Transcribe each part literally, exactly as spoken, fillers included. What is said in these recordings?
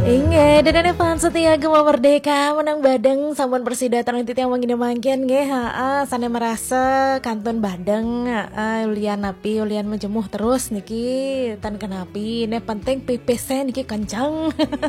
Inge, dadane fans setia Gema Merdeka menang badeng sampun Persida tarung titik yang mangina mangken nggih, heeh, sane merasa kantun badeng, heeh, ulian api ulian menjemuh terus niki tan kenapi, ne penting pipise niki kencang.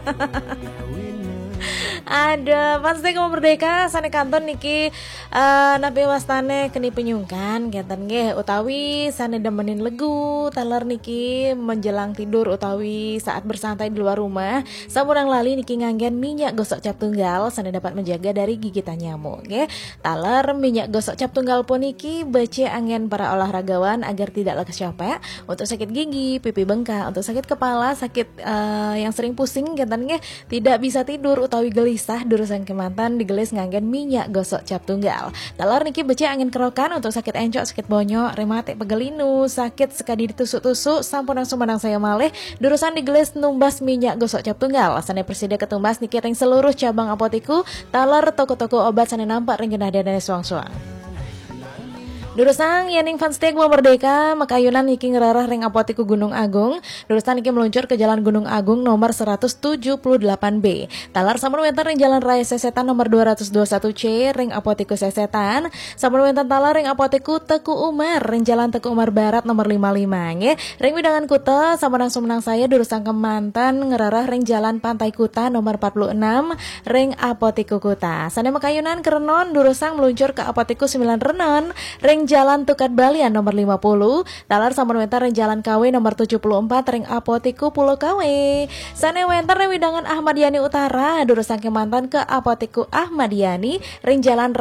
Ada pasti Gema Merdeka sane kanton niki uh, nabi wastane keni penyungkan ngeten nggih utawi sane demenin legu taler niki menjelang tidur utawi saat bersantai di luar rumah sampurang lali niki nganggen minyak gosok cap tunggal sane dapat menjaga dari gigitan nyamuk nggih. Taler minyak gosok cap tunggal pun niki baca angin para olahragawan agar tidak lekas capek untuk sakit gigi, pipi bengkak, untuk sakit kepala, sakit uh, yang sering pusing ngeten nggih, tidak bisa tidur utawi gelisah durusan kemantan digelis nganggen minyak gosok cap tunggal. Talar niki beci angin kerokan untuk sakit encok, sakit bonyok, rematik pegelinu, sakit sekadi ditusuk-tusuk, sampunang sumenang saya malih durusan digelis numbas minyak gosok cap tunggal. Sane Persida ketumbas niki ring seluruh cabang apotiku, talar toko-toko obat sane nampak ring genah dadane suang-suang. Durusang yening fans setia Gema Merdeka makayunan niki ngerarah ring apotiku Gunung Agung. Durusan niki meluncur ke Jalan Gunung Agung nomor seratus tujuh puluh delapan B. Talar sampun wenten ring Jalan Raya Sesetan nomor dua ratus dua puluh satu C ring apotiku Sesetan. Sampun wenten talar ring apotiku Teku Umar ring Jalan Teku Umar Barat nomor lima puluh lima nggih. Ring Widangan Kuta sampun sumenang saya durusang Kemantan ngerarah ring Jalan Pantai Kuta nomor empat puluh enam ring apotiku Kuta. Sane makayunan kerenon durusang meluncur ke apotiku sembilan Renon ring Jalan Tukat Balian nomor lima puluh, talar sampun wenten ring Jalan K W nomor tujuh puluh empat ring apotiku Pulau K W. Sane wenten ring Widangan Ahmad Yani Utara durusang Kemantan ke apotiku Ahmad Yani ring Jalan